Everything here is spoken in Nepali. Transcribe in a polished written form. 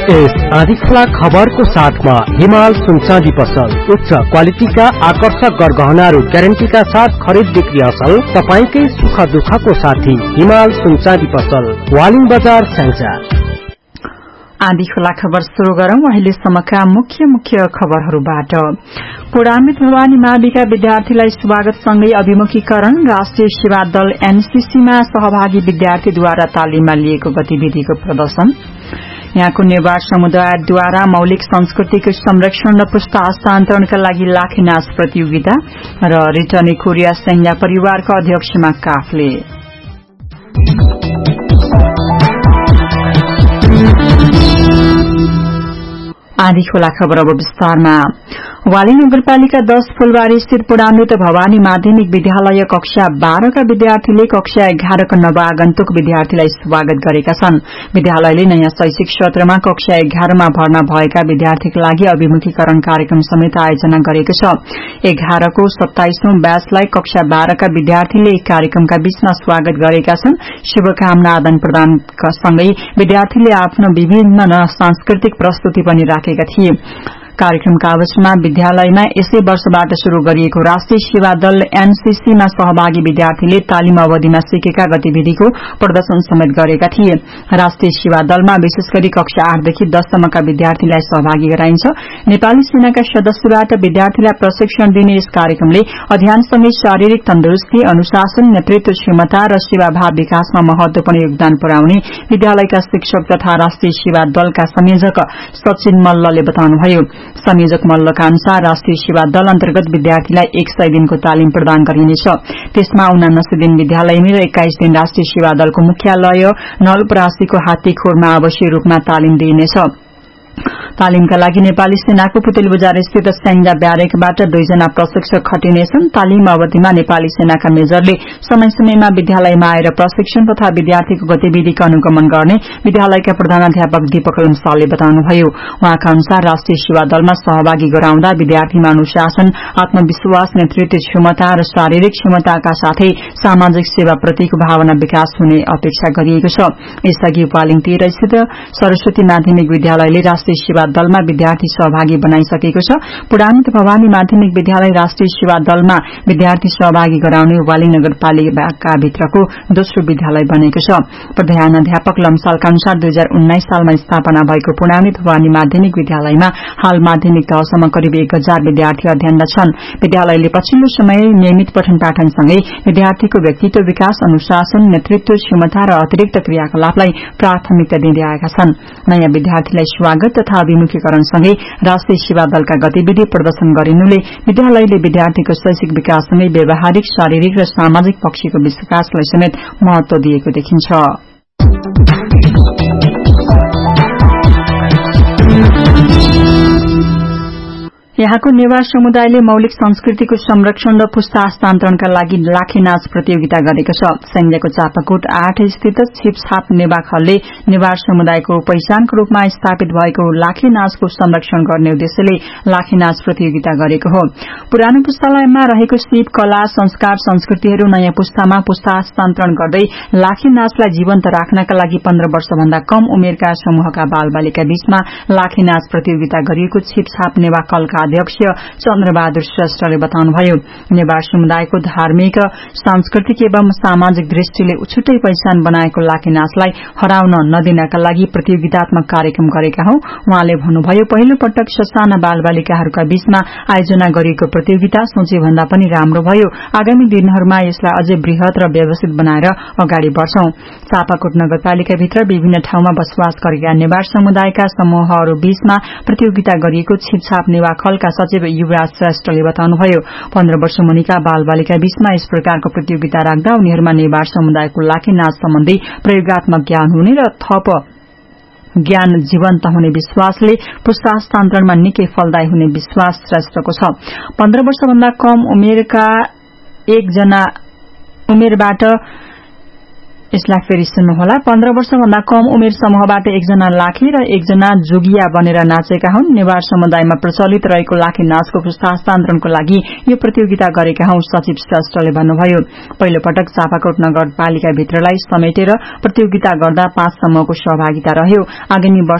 यस आँधीखोला खबरको साथमा हिमाल सुनचाँदी पसल उच्च क्वालिटीका आकर्षक गरगहनाहरू ग्यारेन्टीका साथ खरिद बिक्री असल तपाईकै सुख दुःखको साथी हिमाल सुनचाँदी पसल वालिङ बजार स्याङ्जा। आँधीखोला खबर सुरु गरौं अहिलेसम्मका मुख्य खबरहरूबाट। पुरामित भवानी माविका विद्यार्थीलाई स्वागतसँगै अभिमुखीकरण राष्ट्रिय सेवा दल एनसीसीमा सहभागी विद्यार्थीद्वारा तालिममा लिएको गतिविधिको प्रदर्शन। यहाँको नेवार समुदायद्वारा मौलिक संस्कृतिको संरक्षण र पुस्ता हस्तान्तरणका लागि लाखे नाच प्रतियोगिता र रिटर्नी कोरिया सैन्य परिवारका अध्यक्षमा काफले। आँधीखोला खबर अब विस्तारमा। वाली नगरपालिका 10 फूलबारी स्थित पुरामित भवानी माध्यमिक विद्यालय कक्षा 12 का विद्यार्थीले कक्षा 11 का नवआगन्तुक विद्यार्थीलाई स्वागत गरेका छन्। विद्यालयले नयाँ शैक्षिक सत्रमा कक्षा 11 मा भर्ना भएका विद्यार्थीका लागि अभिमुखीकरण कार्यक्रम समेत आयोजना गरेको छ। 11 को 27औं ब्याचलाई कक्षा 12 का विद्यार्थीले कार्यक्रमका बीचमा स्वागत गरेका छन्। शुभकामना आदान प्रदान सँगै विद्यार्थीले आफ्नो विभिन्न सांस्कृतिक प्रस्तुति पनि राखेका थिए। कार्यक्रमका अवसरमा विद्यालयमा यसै वर्षबाट शुरू गरिएको राष्ट्रिय सेवा दल एनसीसीमा सहभागी विद्यार्थीले तालिम अवधिमा सिकेका गतिविधिको प्रदर्शन समेत गरेका थिए। राष्ट्रिय सेवा दलमा विशेष गरी कक्षा 8 देखि 10 सम्मका विद्यार्थीलाई सहभागी गराइन्छ। नेपाली सेनाका सदस्यबाट विद्यार्थीलाई प्रशिक्षण दिने यस कार्यक्रमले अध्ययनसँगै शारीरिक तन्दुरुस्ती, अनुशासन, नेतृत्व क्षमता र सेवाभाव विकासमा महत्वपूर्ण योगदान पुर्याउने विद्यालयका शिक्षक तथा राष्ट्रिय सेवा दलका संयोजक सचिन मल्लले बताउनुभयो। संयोजक मल्लका अनुसार राष्ट्रिय सेवा दल अन्तर्गत विद्यार्थीलाई 100 दिनको तालिम प्रदान गरिनेछ। त्यसमा 79 दिन विद्यालयमै र 21 दिन राष्ट्रिय सेवा दलको मुख्यालय नलपरासीको हात्तीखोरमा आवश्यक रूपमा तालिम दिइनेछ। तालिमका लागि नेपाली सेनाको पुतेल बजार स्थित सैन्य ब्यारेकबाट 2 जना प्रशिक्षक खटिनेछन्। तालिम अवधिमा नेपाली सेनाका मेजरले समय समयमा विद्यालयमा आएर प्रशिक्षण तथा विद्यार्थीको गतिविधिको अनुगमन गर्ने विद्यालयका प्रधानाध्यापक दीपक लम्सालले बताउनुभयो। उहाँका अनुसार राष्ट्रिय सेवा दलमा सहभागी गराउँदा विद्यार्थीमा अनुशासन, आत्मविश्वास, नेतृत्व क्षमता र शारीरिक क्षमताका साथै सामाजिक सेवाप्रतिको भावना विकास हुने अपेक्षा गरिएको छ। यसअघि वालिङ 13 स्थित सरस्वती माध्यमिक विद्यालयले राष्ट्रिय सेवा दलमा विद्यार्थी सहभागी बनाइसकेको छ। पुरामित भवानी माध्यमिक विद्यालय राष्ट्रिय सेवा दलमा विद्यार्थी सहभागी गराउने वालिङ नगरपालिका भित्रको दोस्रो विद्यालय बनेको छ। प्रधानाध्यापक लम्सालका अनुसार 2019 सालमा स्थापना भएको पुरामित भवानी माध्यमिक विद्यालयमा हाल माध्यमिक तहसम्म करिब 1000 विद्यार्थी अध्ययनरत छन्। विद्यालयले पछिल्लो समय नियमित पठन पाठनसँगै विद्यार्थीको व्यक्तित्व विकास, अनुशासन, नेतृत्व क्षमता र अतिरिक्त क्रियाकलापलाई प्राथमिकता दिँदै आएका छन्। नयाँ विद्यार्थीलाई स्वागत तथा अभिमुखीकरणसँगै राष्ट्रिय सेवा दलका गतिविधि प्रदर्शन गरिनुले विद्यालयले विद्यार्थीको शैक्षिक विकाससँगै व्यावहारिक, शारीरिक र सामाजिक पक्षको विकासलाई समेत महत्व दिएको देखिन्छ। यहाँको नेवार समुदायले मौलिक संस्कृतिको संरक्षण र पुस्ता हस्तान्तरणका लागि लाखे नाच प्रतियोगिता गरेको छ। सैन्यको चापाकोट 8 स्थित छिपछाप नेवार हलले नेवार समुदायको पहिचानको रूपमा स्थापित भएको लाखे नाचको संरक्षण गर्ने उद्देश्यले लाखे नाच प्रतियोगिता गरेको हो। पुरानो पुस्तालयमा रहेको सिप, कला, संस्कार, संस्कृतिहरू नयाँ पुस्तामा पुस्ता हस्तान्तरण गर्दै लाखे नाचलाई जीवन्त राख्नका लागि 15 वर्षभन्दा कम उमेरका समूहका बालबालिका बीचमा लाखे नाच प्रतियोगिता गरिएको छिपछाप नेवार कलका अध्यक्ष चन्द्रबहादुर श्रेष्ठले बताउनुभयो। नेवार समुदायको धार्मिक, सांस्कृतिक एवं सामाजिक दृष्टिले छुट्टै पहिचान बनाएको लाखे नाचलाई हराउन नदिनका लागि प्रतियोगितात्मक कार्यक्रम गरेका हौं। उहाँले भन्नुभयो, पहिलो पटक ससाना बालबालिकाहरूका बीचमा आयोजना गरिएको प्रतियोगिता सोचे भन्दा पनि राम्रो भयो। आगामी दिनहरूमा यसलाई अझै वृहत र व्यवस्थित बनाएर अगाडि बढ्छौं। चापाकोट नगरपालिकाभित्र विभिन्न ठाउँमा बसोबास गरेका नेवार समुदायका समूहहरू बीचमा प्रतियोगिता गरिएको छिपछाप नेवार कलका सचिव युवराज श्रेष्ठले बताउनुभयो। 15 वर्ष मुनिका बालबालिका बीचमा यस प्रकारको प्रतियोगिता राख्दा उनीहरूमा नेवार समुदायको लाखे नाच सम्बन्धी प्रयोगात्मक ज्ञान हुने र थप ज्ञान जीवन्त हुने विश्वासले पुस्ता हस्तान्तरणमा निकै फलदायी हुने विश्वास श्रेष्ठको छ। 15 वर्षभन्दा कम उमेरका एकजना उमेरबाट यसलाई फेरि सुन्नुहोला। 15 वर्षभन्दा कम उमेर समूहबाट एकजना लाखे र एकजना जोगिया बनेर नाचेका हुन्। नेवार समुदायमा प्रचलित रहेको लाखे नाचको पुस्ता हस्तान्तरणको लागि यो प्रतियोगिता गरेका हौं, सचिव श्रेष्ठले भन्नुभयो। पहिलो पटक चापाकोट नगरपालिका भित्रलाई समेटेर प्रतियोगिता गर्दा 5 समूहको सहभागिता रह्यो। आगामी